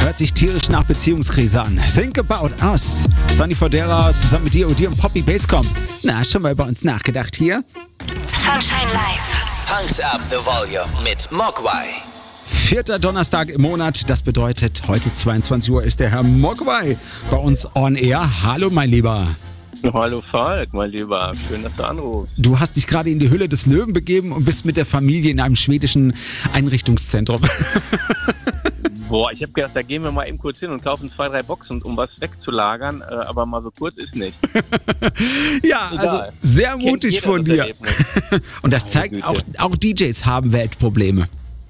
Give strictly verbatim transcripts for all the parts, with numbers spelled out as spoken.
Hört sich tierisch nach Beziehungskrise an. Think About Us. Sonny Fodera zusammen mit dir und dir und Poppy Basscom. Na, schon mal über uns nachgedacht hier? Sunshine Live. Punks Up the Volume mit Mogwai. Vierter Donnerstag im Monat, das bedeutet, heute zweiundzwanzig Uhr ist der Herr Mogwai bei uns on air. Hallo, mein Lieber. Hallo Falk, mein Lieber. Schön, dass du anrufst. Du hast dich gerade in die Hülle des Löwen begeben und bist mit der Familie in einem schwedischen Einrichtungszentrum. Boah, ich habe gedacht, da gehen wir mal eben kurz hin und kaufen zwei, drei Boxen, um was wegzulagern. Äh, aber mal so kurz ist nicht. Ja, Egal. also sehr mutig Kennt jeder von das dir. Erlebnis. Und das Meine zeigt, Güte. auch, auch D Js haben Weltprobleme.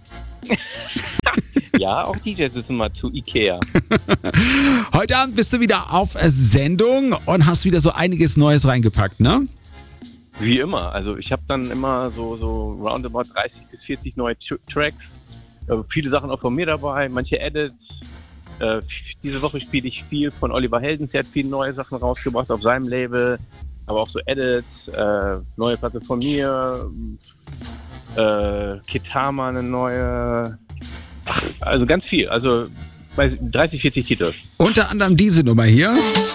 Ja, auch D Js sind mal zu Ikea. Heute Abend bist du wieder auf Sendung und hast wieder so einiges Neues reingepackt, ne? Wie immer. Also ich habe dann immer so, so roundabout dreißig bis vierzig neue T- Tracks. Äh, viele Sachen auch von mir dabei, manche Edits. Äh, diese Woche spiele ich viel von Oliver Heldens. Der hat viele neue Sachen rausgebracht auf seinem Label. Aber auch so Edits, äh, neue Platte von mir. Äh, Kitama eine neue. Ach, also ganz viel. Also weiß, dreißig, vierzig Titel. Unter anderem diese Nummer hier.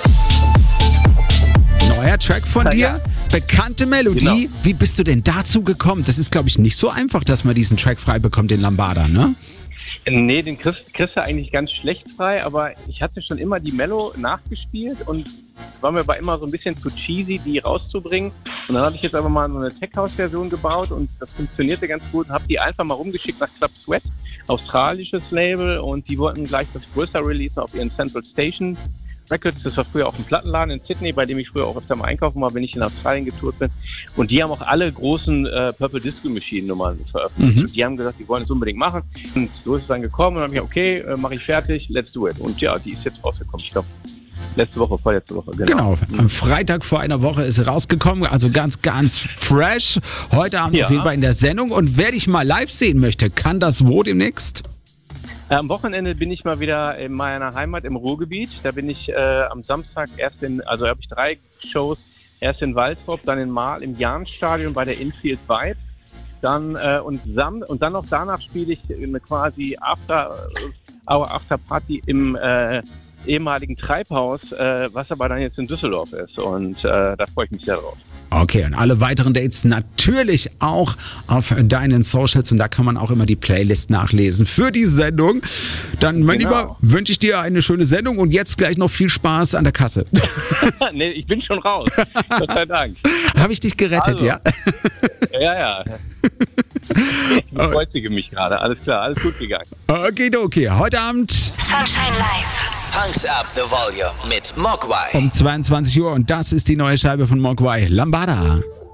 Neuer Track von Ja, dir, ja. bekannte Melodie. Genau. Wie bist du denn dazu gekommen? Das ist, glaube ich, nicht so einfach, dass man diesen Track frei bekommt, den Lambada, ne? Nee, den kriegst, kriegst du eigentlich ganz schlecht frei, aber ich hatte schon immer die Mello nachgespielt und war mir aber immer so ein bisschen zu cheesy, die rauszubringen. Und dann habe ich jetzt aber mal so eine Tech-House-Version gebaut und das funktionierte ganz gut und habe die einfach mal rumgeschickt nach Club Sweat, australisches Label, und die wollten gleich das größer releasen auf ihren Central Station Records. Das war früher auch ein Plattenladen in Sydney, bei dem ich früher auch öfter mal einkaufen war, wenn ich in Australien getourt bin. Und die haben auch alle großen äh, Purple Disco Machine Nummern veröffentlicht. Mhm. Und die haben gesagt, die wollen es unbedingt machen. Und so ist es dann gekommen und dann habe ich gesagt, okay, äh, mache ich fertig, let's do it. Und ja, die ist jetzt rausgekommen. Ich glaube, letzte Woche, vorletzte Woche. Genau. Genau, am Freitag vor einer Woche ist sie rausgekommen, also ganz, ganz fresh. Heute Abend Ja. auf jeden Fall in der Sendung. Und wer dich mal live sehen möchte, kann das wo demnächst? Äh, am Wochenende bin ich mal wieder in meiner Heimat im Ruhrgebiet. Da bin ich äh, am Samstag erst in, also habe ich drei Shows, erst in Waltrop, dann in Marl im Jahnstadion bei der Infield Vibe. Dann äh, und Sam und dann noch danach spiele ich eine quasi After Our After Party im äh, ehemaligen Treibhaus, äh, was aber dann jetzt in Düsseldorf ist. Und äh, da freue ich mich sehr drauf. Okay, und alle weiteren Dates natürlich auch auf deinen Socials, und da kann man auch immer die Playlist nachlesen für die Sendung. Dann, mein Genau. Lieber, wünsche ich dir eine schöne Sendung und jetzt gleich noch viel Spaß an der Kasse. Nee, ich bin schon raus. Gott sei Dank. Habe ich dich gerettet, Also. ja? Ja, ja. Ich bekreuzige mich gerade. Alles klar, alles gut gegangen. Okay, okay. Heute Abend Sunshine Live. Punks Up the Volume mit Mogwai. um zweiundzwanzig Uhr und das ist die neue Scheibe von Mogwai, Lambada.